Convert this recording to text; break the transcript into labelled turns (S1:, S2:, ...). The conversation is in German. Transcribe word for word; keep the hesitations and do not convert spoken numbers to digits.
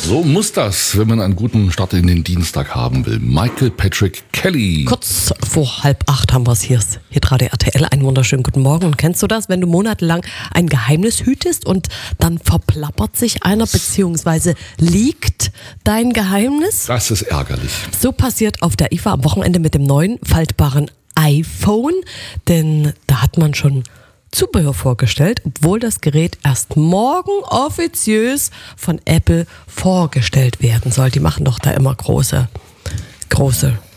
S1: So muss das, wenn man einen guten Start in den Dienstag haben will. Michael Patrick Kelly.
S2: Kurz vor halb acht haben wir es hier. Hier gerade R T L. Einen wunderschönen guten Morgen. Und kennst du das, wenn du monatelang ein Geheimnis hütest und dann verplappert sich einer, beziehungsweise liegt dein Geheimnis?
S1: Das ist ärgerlich.
S2: So passiert auf der I F A am Wochenende mit dem neuen faltbaren iPhone. Denn da hat man schon Zubehör vorgestellt, obwohl das Gerät erst morgen offiziös von Apple vorgestellt werden soll. Die machen doch da immer große, große